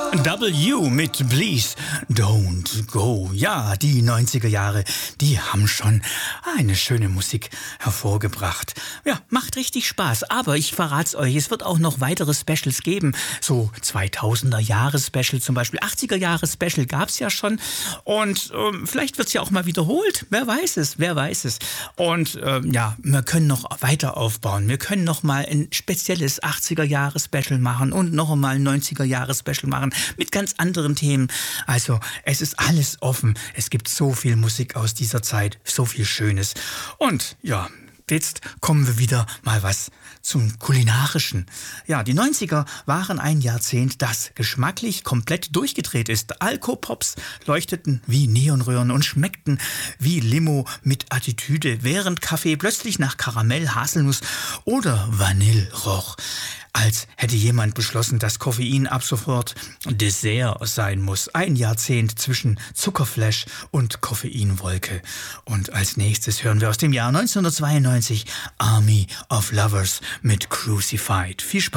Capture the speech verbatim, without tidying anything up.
W mit Please Don't Go. Ja, die neunziger Jahre, die haben schon eine schöne Musik hervorgebracht. Ja, macht richtig Spaß. Aber ich verrat's euch, es wird auch noch weitere Specials geben. So zweitausender Jahre Special zum Beispiel. achtziger Jahre Special gab's ja schon. Und ähm, vielleicht wird's ja auch mal wiederholt. Wer weiß es, wer weiß es. Und ähm, ja, wir können noch weiter aufbauen. Wir können noch mal ein spezielles achtziger Jahre Special machen und noch einmal ein neunziger Jahre Special machen mit ganz anderen Themen. Also es ist alles offen. Es gibt so viel Musik aus dieser Zeit, so viel Schönes. Und ja, jetzt kommen wir wieder mal was zum Kulinarischen. Ja, die neunziger waren ein Jahrzehnt, das geschmacklich komplett durchgedreht ist. Alkopops leuchteten wie Neonröhren und schmeckten wie Limo mit Attitüde, während Kaffee plötzlich nach Karamell, Haselnuss oder Vanille roch. Als hätte jemand beschlossen, dass Koffein ab sofort Dessert sein muss. Ein Jahrzehnt zwischen Zuckerflash und Koffeinwolke. Und als nächstes hören wir aus dem Jahr neunzehnhundertzweiundneunzig Army of Lovers mit Crucified. Viel Spaß.